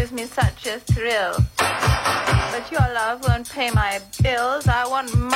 gives me such a thrill. But your love won't pay my bills. I want